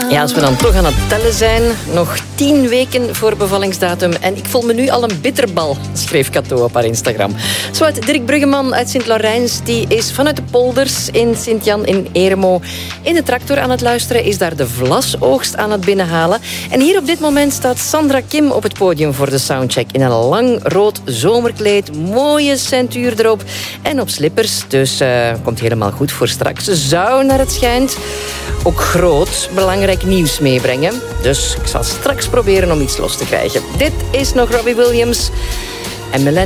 Ja, als we dan toch aan het tellen zijn, nog 10 weken voor bevallingsdatum en ik voel me nu al een bitterbal, schreef Cato op haar Instagram. Zowat Dirk Bruggeman uit Sint-Laurens, die is vanuit de polders in Sint-Jan in Eremo in de tractor aan het luisteren, is daar de vlasoogst aan het binnenhalen. En hier op dit moment staat Sandra Kim op het podium voor de soundcheck in een lang rood zomerkleed, mooie centuur erop en op slippers. Dus komt helemaal goed voor straks. Ze zou, naar het schijnt, ook groot belangrijk nieuws meebrengen. Dus ik zal straks proberen om iets los te krijgen. Dit is nog Robbie Williams en Millennium.